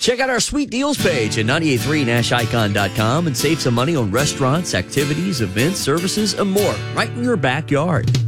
Check out our sweet deals page at 983nashicon.com and save some money on restaurants, activities, events, services, and more right in your backyard.